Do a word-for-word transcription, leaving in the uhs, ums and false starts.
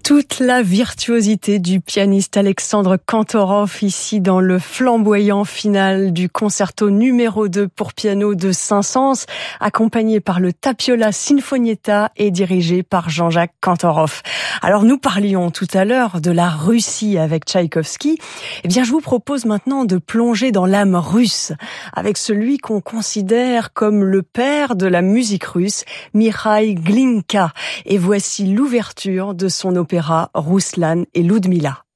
Toute la virtuosité du pianiste Alexandre Kantorov ici dans le flamboyant final du concerto numéro deux pour piano de Saint-Saëns, accompagné par le Tapiola Sinfonietta et dirigé par Jean-Jacques Kantorov. Alors nous parlions tout à l'heure de la Russie avec Tchaïkovski. Eh bien je vous propose maintenant de plonger dans l'âme russe avec celui qu'on considère comme le père de la musique russe, Mikhaïl Glinka. Et voici l'ouverture de son opéra Rouslan et Ludmila.